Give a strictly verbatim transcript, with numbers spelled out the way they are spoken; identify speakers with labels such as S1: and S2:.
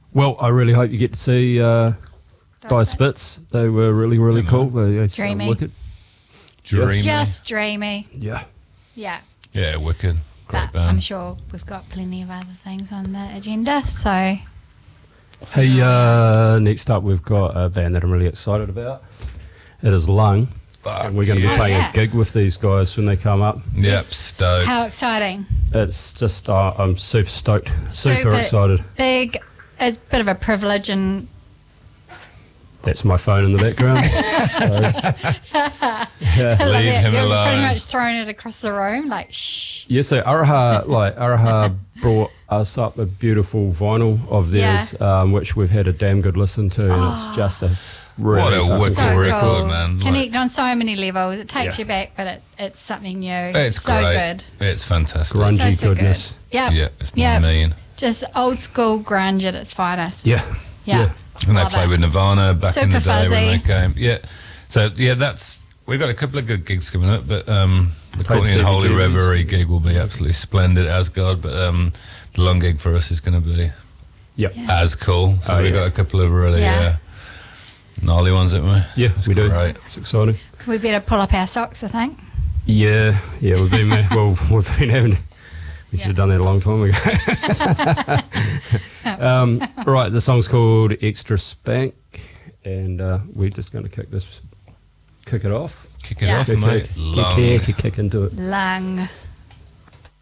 S1: Well, I really hope you get to see uh, Die Spitz. They were really, really
S2: Yeah,
S1: cool. They, they
S3: Dreamy.
S1: sound wicked.
S2: Dreamy.
S3: Just dreamy.
S1: Yeah.
S3: Yeah.
S2: Yeah, wicked. Great
S3: But
S2: band.
S3: I'm sure we've got plenty of other things on the agenda. So
S1: Hey, uh, next up we've got a band that I'm really excited about. It is Lung.
S2: Fuck
S1: And we're going to
S2: yeah.
S1: be playing
S3: Oh, yeah.
S1: a gig with these guys when they come up.
S2: Yep, stoked.
S3: how exciting.
S1: It's just, uh, I'm super stoked. Super,
S3: Super.
S1: excited.
S3: Big. It's a bit of a privilege and
S1: That's my phone in the background. So, yeah.
S3: I love
S2: Leave
S3: it.
S2: him
S3: You've
S2: alone.
S3: pretty much thrown it across the room like shh.
S1: Yeah, so Araha, like Araha brought us up a beautiful vinyl of theirs, um, which we've had a damn good listen to, and
S3: Oh.
S1: it's just a really
S2: What a
S1: fucking
S2: wicked
S3: So
S1: cool
S2: record,
S3: cool.
S2: man.
S3: Connect on so many levels. It takes
S1: Yeah.
S3: you back, but it, it's something new.
S2: It's
S3: so
S2: great.
S3: good.
S2: It's fantastic.
S1: grungy
S3: So, so
S1: goodness.
S3: good. Yep.
S2: Yeah, it's
S3: Yep.
S2: mean.
S3: Just old school grunge at its finest.
S1: Yeah.
S3: Yeah.
S2: And they
S3: Love
S2: played
S3: it.
S2: with Nirvana back in the
S3: Super
S2: day when they
S3: fuzzy.
S2: came. Yeah. So, yeah, that's... We've got a couple of good gigs coming up, but um, the
S1: Played
S2: Courtney and Holy
S1: C B G Bs.
S2: Reverie gig will be absolutely splendid, Asgard, but um, the long gig for us is going to be
S1: Yep.
S3: Yeah.
S2: as cool. So
S1: Oh,
S2: we've
S1: yeah.
S2: got a couple of really
S3: Yeah.
S2: uh, gnarly ones, haven't we?
S1: Yeah,
S2: It's
S1: we do.
S2: great.
S1: It's exciting.
S3: We better pull up our socks, I think.
S1: Yeah, yeah, we've been well, we've been having. We should have done that a long time ago. um, right, the song's called Extra Spank, and uh, we're just going to kick this, kick it off.
S2: Kick it
S3: Yeah.
S2: off,
S1: Kick,
S2: mate.
S1: kick,
S2: Long.
S1: kick, kick, kick into it.
S3: Lung.